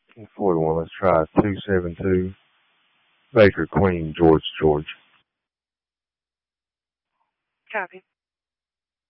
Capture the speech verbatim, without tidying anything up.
fourth one, let's try two seven two Baker Queen, George, George. Copy.